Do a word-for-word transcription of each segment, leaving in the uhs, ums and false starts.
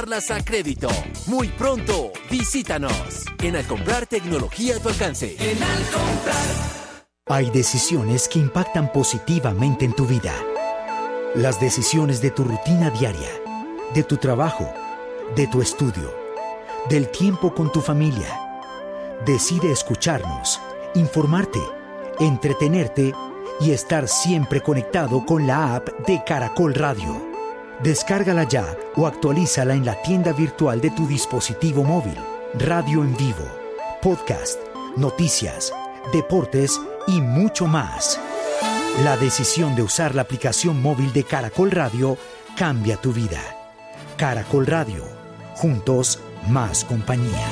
llevarlas a crédito. Muy pronto, visítanos. En Al Comprar, tecnología a tu alcance. En Al Comprar. Hay decisiones que impactan positivamente en tu vida. Las decisiones de tu rutina diaria, de tu trabajo, de tu estudio, del tiempo con tu familia. Decide escucharnos, informarte, entretenerte y estar siempre conectado con la app de Caracol Radio. Descárgala ya o actualízala en la tienda virtual de tu dispositivo móvil. Radio en vivo, podcast, noticias, deportes y mucho más. La decisión de usar la aplicación móvil de Caracol Radio cambia tu vida. Caracol Radio. Juntos, más compañía.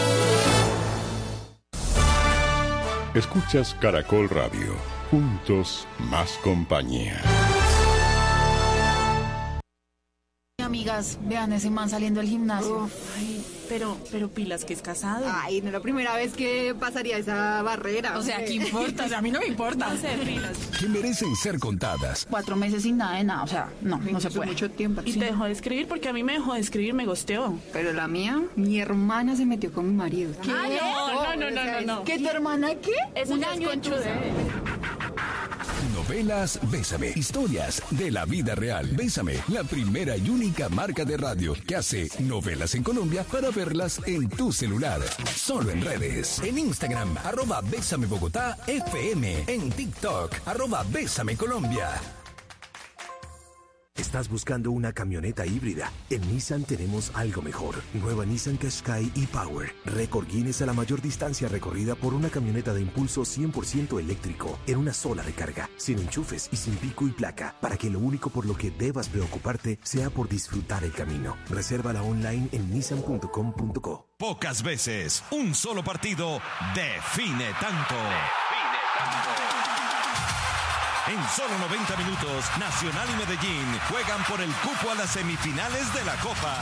Escuchas Caracol Radio. Juntos, más compañía. Amigas, vean ese man saliendo del gimnasio. Uf, ay, pero, pero pilas que es casado. Ay, no es la primera vez que pasaría esa barrera. O sea, ¿qué importa? O sea, a mí no me importa. No sé, pilas. Que merecen ser contadas. Cuatro meses sin nada de nada, o sea, no, no se puede. Mucho tiempo. Y sí. te dejó de escribir porque a mí me dejó de escribir, me gosteó. Pero la mía, mi hermana se metió con mi marido. ¿Qué? No, no, no, no, no. ¿Qué, tu hermana qué? Es un año conchude. Novelas Bésame. Historias de la vida real. Bésame, la primera y única marca de radio que hace novelas en Colombia para verlas en tu celular. Solo en redes. En Instagram, arroba Bésame Bogotá F M. En TikTok, arroba Bésame Colombia. ¿Estás buscando una camioneta híbrida? En Nissan tenemos algo mejor. Nueva Nissan Qashqai e-Power. Récord Guinness a la mayor distancia recorrida por una camioneta de impulso cien por ciento eléctrico en una sola recarga, sin enchufes y sin pico y placa, para que lo único por lo que debas preocuparte sea por disfrutar el camino. Resérvala online en nissan punto com punto co. Pocas veces un solo partido define tanto. Define tanto. En solo noventa minutos, Nacional y Medellín juegan por el cupo a las semifinales de la Copa.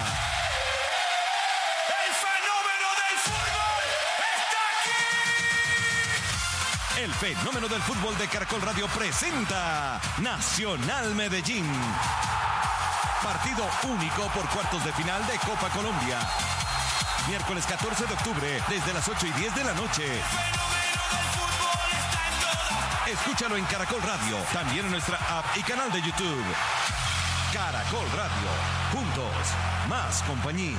¡El fenómeno del fútbol está aquí! El fenómeno del fútbol de Caracol Radio presenta Nacional Medellín. Partido único por cuartos de final de Copa Colombia. Miércoles catorce de octubre, desde las ocho y diez de la noche. Escúchalo en Caracol Radio, también en nuestra app y canal de YouTube. Caracol Radio, juntos, más compañía.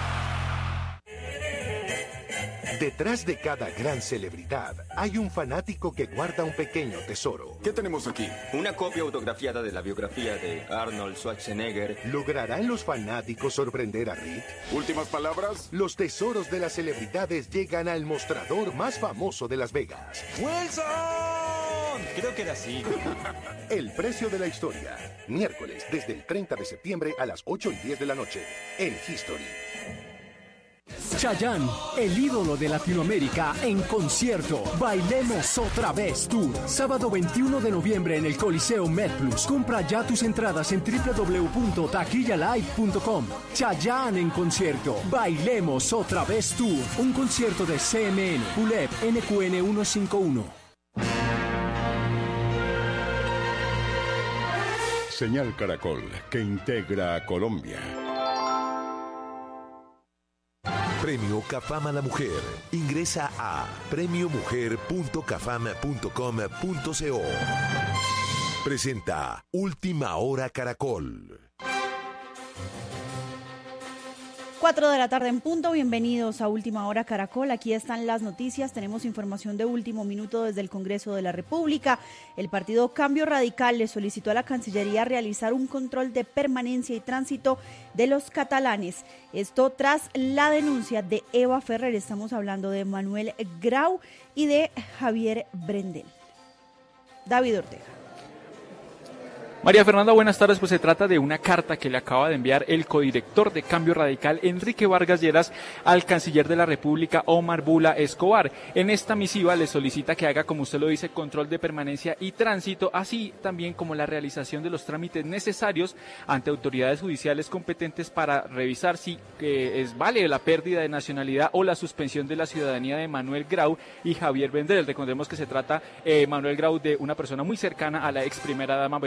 Detrás de cada gran celebridad hay un fanático que guarda un pequeño tesoro. ¿Qué tenemos aquí? Una copia autografiada de la biografía de Arnold Schwarzenegger. ¿Lograrán los fanáticos sorprender a Rick? ¿Últimas palabras? Los tesoros de las celebridades llegan al mostrador más famoso de Las Vegas. ¡Wilson! Creo que era así. El precio de la historia. Miércoles, desde el treinta de septiembre a las ocho y diez de la noche. En History. Chayanne, el ídolo de Latinoamérica, en concierto. Bailemos otra vez Tour. Sábado veintiuno de noviembre en el Coliseo MedPlus. Compra ya tus entradas en doble u doble u doble u punto taquilla live punto com. Chayanne en concierto. Bailemos otra vez Tour. Un concierto de C M N, U L E P, N Q N ciento cincuenta y uno. Señal Caracol, que integra a Colombia. Premio Cafam a la Mujer. Ingresa a premio mujer punto cafam punto com punto co. Presenta Última Hora Caracol. Cuatro de la tarde en punto, bienvenidos a Última Hora Caracol. Aquí están las noticias, tenemos información de último minuto desde el Congreso de la República. El partido Cambio Radical le solicitó a la Cancillería realizar un control de permanencia y tránsito de los catalanes. Esto tras la denuncia de Eva Ferrer, estamos hablando de Manuel Grau y de Javier Brendel. David Ortega. María Fernanda, buenas tardes. Pues se trata de una carta que le acaba de enviar el codirector de Cambio Radical, Enrique Vargas Lleras, al canciller de la República, Omar Bula Escobar. En esta misiva le solicita que haga, como usted lo dice, control de permanencia y tránsito, así también como la realización de los trámites necesarios ante autoridades judiciales competentes para revisar si eh, es vale la pérdida de nacionalidad o la suspensión de la ciudadanía de Manuel Grau y Javier Brendel. Recordemos que se trata, eh, Manuel Grau, de una persona muy cercana a la ex primera dama Verónica Alcocer,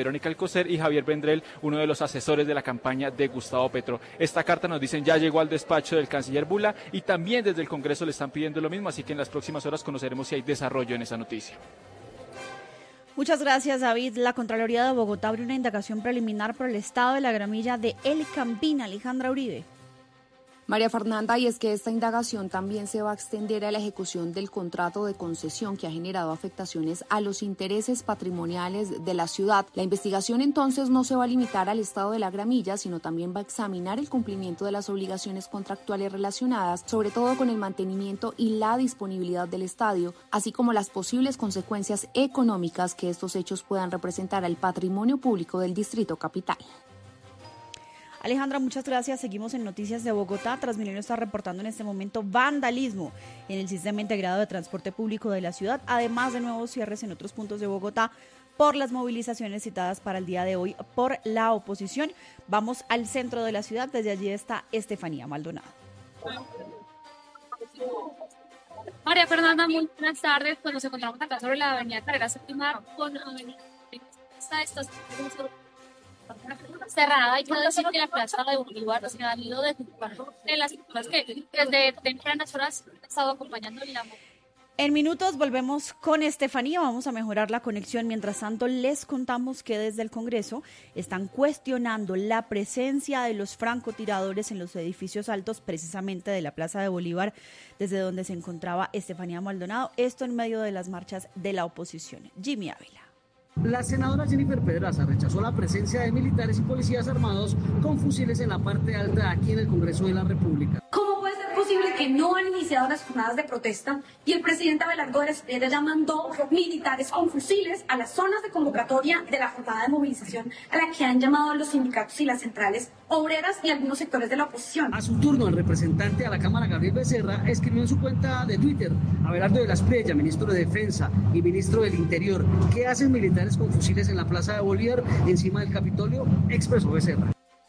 Alcocer y Javier Vendrell, uno de los asesores de la campaña de Gustavo Petro. Esta carta, nos dicen, ya llegó al despacho del canciller Bula y también desde el Congreso le están pidiendo lo mismo, así que en las próximas horas conoceremos si hay desarrollo en esa noticia. Muchas gracias, David. La Contraloría de Bogotá abrió una indagación preliminar por el estado de la gramilla de El Campín. Alejandra Uribe. María Fernanda, y es que esta indagación también se va a extender a la ejecución del contrato de concesión que ha generado afectaciones a los intereses patrimoniales de la ciudad. La investigación entonces no se va a limitar al estado de la gramilla, sino también va a examinar el cumplimiento de las obligaciones contractuales relacionadas, sobre todo con el mantenimiento y la disponibilidad del estadio, así como las posibles consecuencias económicas que estos hechos puedan representar al patrimonio público del Distrito Capital. Alejandra, muchas gracias. Seguimos en Noticias de Bogotá. Transmilenio está reportando en este momento vandalismo en el sistema integrado de transporte público de la ciudad, además de nuevos cierres en otros puntos de Bogotá por las movilizaciones citadas para el día de hoy por la oposición. Vamos al centro de la ciudad. Desde allí está Estefanía Maldonado. María Fernanda, muy buenas tardes. Pues nos encontramos acá sobre la avenida Carrera Séptima con avenida esta cerrada, y puedo decir que la plaza de Bolívar se ha ido de, de las personas que desde tempranas horas han estado acompañando el amor. En minutos volvemos con Estefanía, vamos a mejorar la conexión. Mientras tanto, les contamos que desde el Congreso están cuestionando la presencia de los francotiradores en los edificios altos, precisamente de la Plaza de Bolívar, desde donde se encontraba Estefanía Maldonado, esto en medio de las marchas de la oposición. Jimmy Ávila. La senadora Jennifer Pedraza rechazó la presencia de militares y policías armados con fusiles en la parte alta aquí en el Congreso de la República. ¿Cómo puede ser posible que no han iniciado las jornadas de protesta y el presidente Abelardo de la Espriella ya mandó militares con fusiles a las zonas de convocatoria de la jornada de movilización a la que han llamado los sindicatos y las centrales obreras y algunos sectores de la oposición? A su turno, el representante a la Cámara, Gabriel Becerra, escribió en su cuenta de Twitter: Abelardo de la Espriella, ministro de Defensa y ministro del Interior, ¿qué hacen militares con fusiles en la Plaza de Bolívar encima del Capitolio? Expresó Becerra.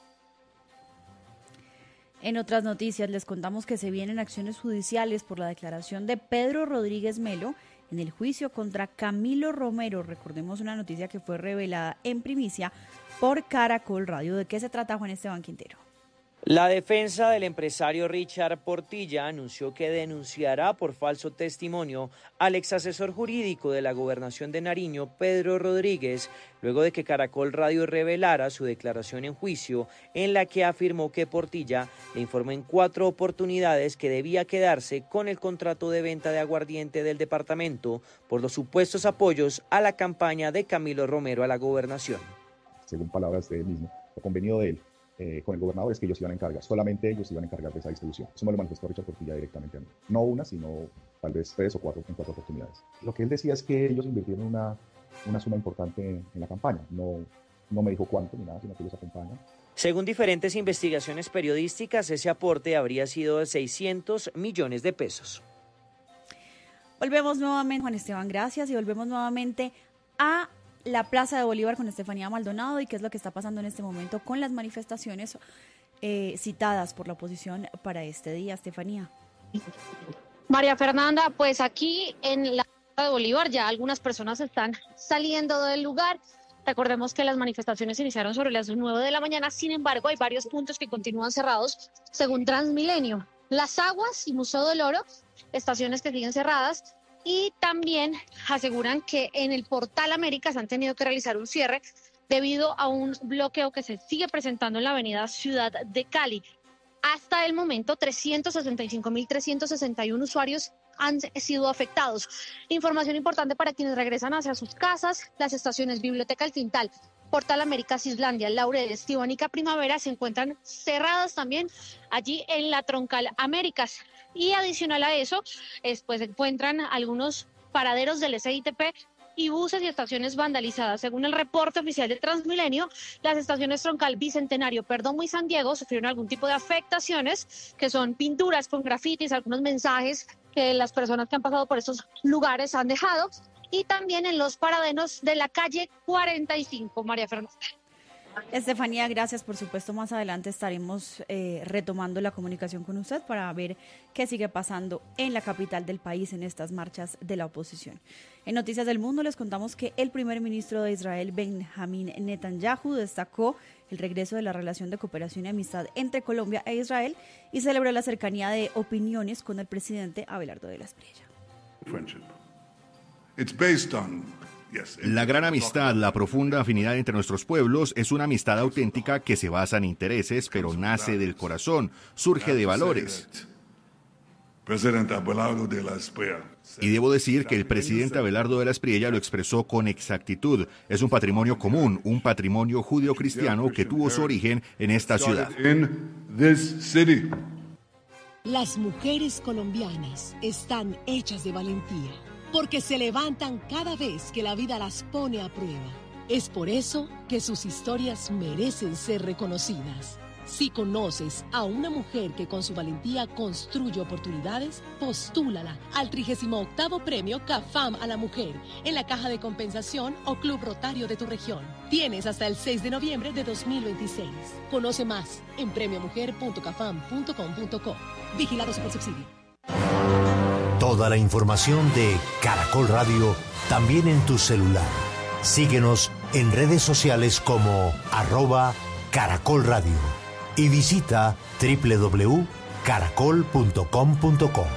En otras noticias les contamos que se vienen acciones judiciales por la declaración de Pedro Rodríguez Melo en el juicio contra Camilo Romero. Recordemos una noticia que fue revelada en primicia por Caracol Radio. ¿De qué se trata, Juan Esteban Quintero? La defensa del empresario Richard Portilla anunció que denunciará por falso testimonio al ex asesor jurídico de la Gobernación de Nariño, Pedro Rodríguez, luego de que Caracol Radio revelara su declaración en juicio en la que afirmó que Portilla le informó en cuatro oportunidades que debía quedarse con el contrato de venta de aguardiente del departamento por los supuestos apoyos a la campaña de Camilo Romero a la gobernación. Según palabras de él mismo, lo convenido de él Eh, con el gobernador es que ellos iban a encargar, solamente ellos iban a encargar de esa distribución. Eso me lo manifestó Richard Portilla directamente a mí. No una, sino tal vez tres o cuatro en cuatro oportunidades. Lo que él decía es que ellos invirtieron una, una suma importante en la campaña. No, no me dijo cuánto ni nada, sino que ellos acompañan. Según diferentes investigaciones periodísticas, ese aporte habría sido de seiscientos millones de pesos. Volvemos nuevamente, Juan Esteban, gracias, y volvemos nuevamente a la Plaza de Bolívar con Estefanía Maldonado y qué es lo que está pasando en este momento con las manifestaciones eh, citadas por la oposición para este día. Estefanía. María Fernanda, pues aquí en la Plaza de Bolívar ya algunas personas están saliendo del lugar. Recordemos que las manifestaciones iniciaron sobre las nueve de la mañana, sin embargo hay varios puntos que continúan cerrados según Transmilenio. Las Aguas y Museo del Oro, estaciones que siguen cerradas. Y también aseguran que en el Portal Américas han tenido que realizar un cierre debido a un bloqueo que se sigue presentando en la avenida Ciudad de Cali. Hasta el momento, trescientos sesenta y cinco mil trescientos sesenta y uno usuarios han sido afectados. Información importante para quienes regresan hacia sus casas: las estaciones Biblioteca El Tintal, Portal Américas, Islandia, Laureles, Tibánica Primavera se encuentran cerradas también allí en la Troncal Américas. Y adicional a eso, pues se encuentran algunos paraderos del S I T P y buses y estaciones vandalizadas. Según el reporte oficial de Transmilenio, las estaciones Troncal, Bicentenario, Perdomo y San Diego sufrieron algún tipo de afectaciones, que son pinturas con grafitis, algunos mensajes que las personas que han pasado por estos lugares han dejado, y también en los paraderos de la calle cuarenta y cinco, María Fernanda. Estefanía, gracias. Por supuesto, más adelante estaremos eh, retomando la comunicación con usted para ver qué sigue pasando en la capital del país en estas marchas de la oposición. En Noticias del Mundo les contamos que el primer ministro de Israel, Benjamín Netanyahu, destacó el regreso de la relación de cooperación y amistad entre Colombia e Israel y celebró la cercanía de opiniones con el presidente Abelardo de la Espriella. La gran amistad, la profunda afinidad entre nuestros pueblos es una amistad auténtica que se basa en intereses, pero nace del corazón, surge de valores. Y debo decir que el presidente Abelardo de la Espriella lo expresó con exactitud. Es un patrimonio común, un patrimonio judío-cristiano que tuvo su origen en esta ciudad. Las mujeres colombianas están hechas de valentía, porque se levantan cada vez que la vida las pone a prueba. Es por eso que sus historias merecen ser reconocidas. Si conoces a una mujer que con su valentía construye oportunidades, postúlala al trigésimo octavo Premio CAFAM a la Mujer en la Caja de Compensación o Club Rotario de tu región. Tienes hasta el seis de noviembre de dos mil veintiséis. Conoce más en premio mujer punto cafam punto com punto co. Vigilado Supersubsidio. Toda la información de Caracol Radio también en tu celular. Síguenos en redes sociales como arroba Caracol Radio y visita doble u doble u doble u punto caracol punto com punto co.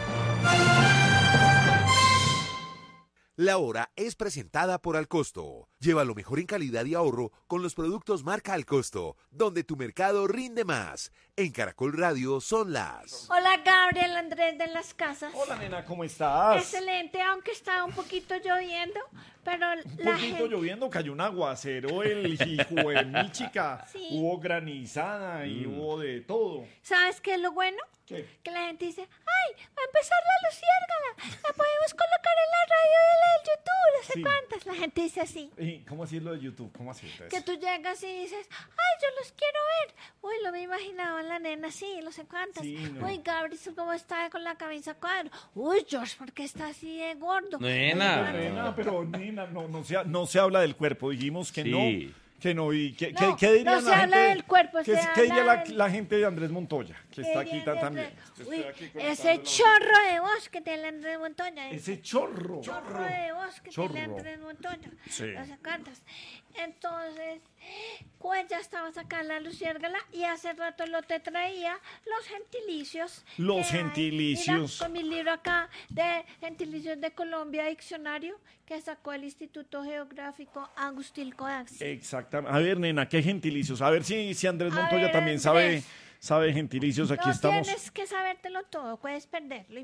La hora es presentada por Alcosto. Lleva lo mejor en calidad y ahorro con los productos marca Alcosto, donde tu mercado rinde más. En Caracol Radio son las... Hola, Gabriel Andrés de las Casas. Hola, nena, ¿cómo estás? Excelente, aunque está un poquito lloviendo, pero Un la poquito gente... lloviendo, cayó un aguacero, el hijo de mi chica. Sí. Hubo granizada y Mm. hubo de todo. ¿Sabes qué es lo bueno? ¿Qué? Que la gente dice, ay, va a empezar la luciérgala, la podemos colocar en la radio y en la del YouTube, no sé Sí. cuántas. La gente dice así. ¿Y cómo así es lo de YouTube? ¿Cómo así? Entonces? Que tú llegas y dices, ay, yo los quiero ver. Uy, lo me imaginaba la nena, sí, no sé cuántas. Sí, no. Uy, Gabriel, ¿cómo está con la camisa a cuadro? Uy, George, ¿por qué está así de gordo? Nena, nena, pero nena, no, no, se, no se habla del cuerpo, dijimos que Sí. no. Que no, y que, No, que, ¿qué diría no la se habla gente? del cuerpo, ¿Qué, se qué diría habla la, del- la gente de Andrés Montoya, que está aquí Bien, ta- bien, también? bien. Uy, ese chorro de voz que tiene Andrés Montoya. Ese chorro. Chorro de voz que Chorro. tiene Andrés Montoya. Sí. No sé cuántas. Entonces, pues ya estaba sacando la luciérgala y hace rato lo te traía los gentilicios. Los que hay. gentilicios. Mira, con mi libro acá de gentilicios de Colombia, diccionario, que sacó el Instituto Geográfico Agustín Codaxi. Exactamente. A ver, nena, qué gentilicios. A ver si, si Andrés A Montoya ver, también Andrés. sabe, sabe gentilicios. Aquí no estamos. tienes que sabértelo todo, puedes perderlo.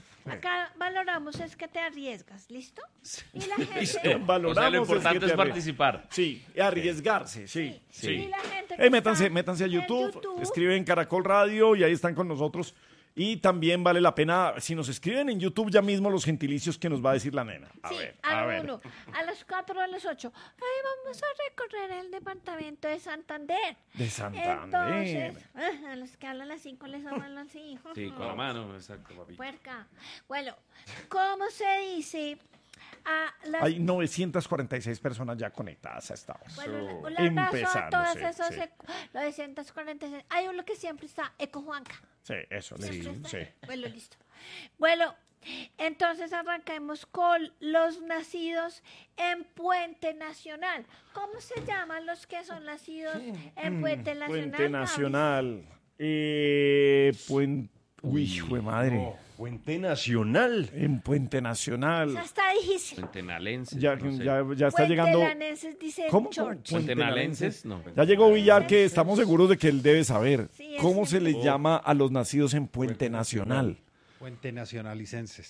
Acá valoramos es que te arriesgas, ¿listo? Y la gente... Listo, O sea, valoramos lo importante que es te arries- participar. Sí, y arriesgarse, sí. sí. Y la gente Eh, que métanse, está métanse a en YouTube, YouTube. escriben Caracol Radio y ahí están con nosotros. Y también vale la pena, si nos escriben en YouTube ya mismo los gentilicios que nos va a decir la nena. A Sí, ver, a, a ver. uno, a las cuatro, a las ocho. Ay, vamos a recorrer el departamento de Santander. De Santander. Entonces, ah, a los que hablan las cinco les hablan los hijos. Sí, con la mano, exacto, papi. Puerca. Bueno, ¿cómo se dice a las... Hay novecientas cuarenta y seis personas ya conectadas a esta hora. Bueno, un abrazo a Empezando, todas sí, esas sí. eco- novecientos cuarenta y seis. Hay uno que siempre está, Eco Juanca. Sí, eso, Sí, sí, está. sí. Bueno, listo. Bueno, entonces arrancamos con los nacidos en Puente Nacional. ¿Cómo se llaman los que son nacidos en Puente Nacional? Puente Gaby? Nacional. Eh, Puente... Uy, hijo de madre. Puente Nacional. En Puente Nacional. Eso está difícil. Puentenalenses. Ya, no sé. ya, ya está llegando... Puentelanenses, dice ¿Cómo? George. Puentenalenses, no. Ya llegó Villar, que estamos seguros de que él debe saber. Sí, es ¿Cómo se les Oh. llama a los nacidos en Puente Nacional? Puente Nacionalicenses.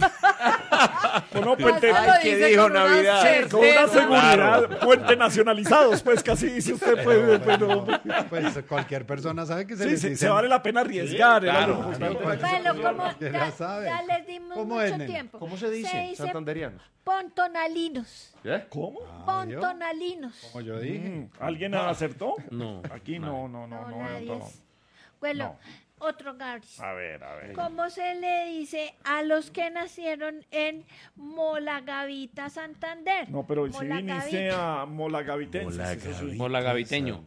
Bueno, puente... Ay, ¿qué dijo Navidad? Sí, con una Certeza. seguridad. Claro. Puente nacionalizados, pues casi dice usted, pues, pero... Pues cualquier persona sabe que se Sí, les se, dice. se vale la pena arriesgar. Sí, era claro. lo importante. Bueno, como Ya ya, sabe. ya les dimos ¿Cómo mucho es, nena? tiempo. ¿Cómo se dice? Se dice Santanderianos. pontonalinos. ¿Eh? ¿Cómo? Pontonalinos. Como yo dije. ¿Alguien acertó? No. Aquí no, no, no, No, no. nadie no. es. Bueno, otro Gabriel. A ver, a ver. ¿Cómo se le dice a los que nacieron en Molagavita, Santander? No, pero si Molagavita. viniste a Molagavitenses. eso sí. Molagaviteño.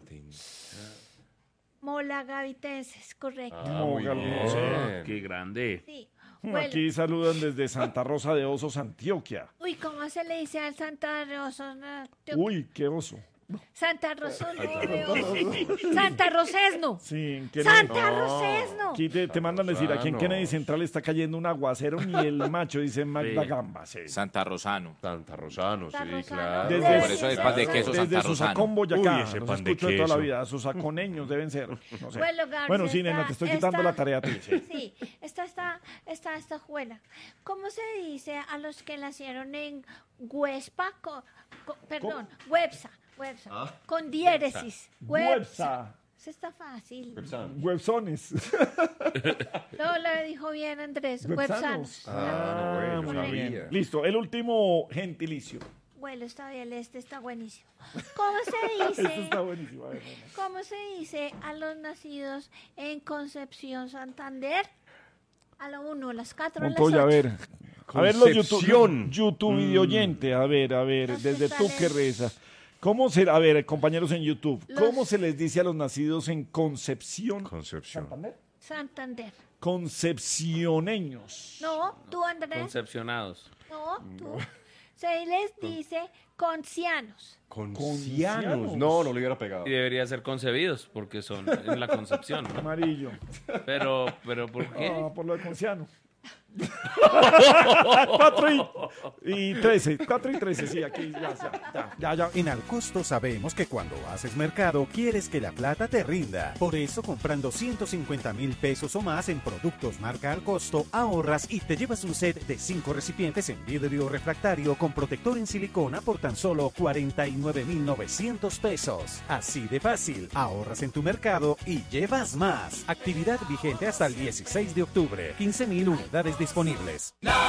Molagavitenses, correcto. Ah, muy bien. Oh, qué grande. Sí. Mm, Bueno. Aquí saludan desde Santa Rosa de Osos, Antioquia. Uy, ¿cómo se le dice al Santa Rosa? Uy, qué oso. Santa Rosa, no, de oso. Santa Rosesno. Sí, en Kennedy- Santa Rosesno. Aquí te, te mandan decir, aquí en Kennedy Central está cayendo un aguacero, ni el macho, dice Magda Sí. Gamba. Sí. Santa Rosano. Santa Rosano, Santa sí, Rosano. claro. Desde- Por eso es pan de queso Desde Santa Rosano. Susacón, Boyacá. Uy, ese Los pan de escucho de toda la queso. vida. Susaconeños deben ser. No sé. Bueno, García, Bueno, sí, esta- nena, te estoy esta- quitando la tarea a ti. Sí. Sí, esta está, esta está buena. ¿Cómo se dice a los que nacieron en Huespa? Co- co- perdón, Huepsa, Huepsa, Ah. con diéresis. Huepsa. Eso está fácil. Huepsones. No, lo dijo bien Andrés. Huepsanos. Ah, muy Correcto. bien. Listo, el último gentilicio. Bueno, está bien, este está buenísimo. ¿Cómo se Este dice? está buenísimo. A ver, nena. ¿Cómo se dice a los nacidos en Concepción, Santander? A la uno, a las cuatro, a las Montoya, a ocho. ver. A ver los YouTube, Concepción. YouTube Mm. videoyente. A ver, a ver, Los desde que tú salen- que rezas. ¿Cómo se, a ver, compañeros en YouTube, Los- cómo se les dice a los nacidos en Concepción? Concepción. Santander. Santander. Concepcioneños. No, tú Andrés. Concepcionados. No, tú. Se les dice concianos. Concianos. No, no le hubiera pegado. Y debería ser concebidos, porque son en la concepción. ¿no? Amarillo. Pero, pero ¿por qué? Ah, por lo de Conciano. cuatro y, y trece, cuatro y trece, sí, aquí ya, ya, ya, ya, ya. En Alcosto sabemos que cuando haces mercado quieres que la plata te rinda. Por eso comprando ciento cincuenta mil pesos o más en productos marca Alcosto ahorras y te llevas un set de cinco recipientes en vidrio refractario con protector en silicona por tan solo cuarenta y nueve mil novecientos pesos. Así de fácil, ahorras en tu mercado y llevas más. Actividad vigente hasta el dieciséis de octubre. quince mil unidades disponibles.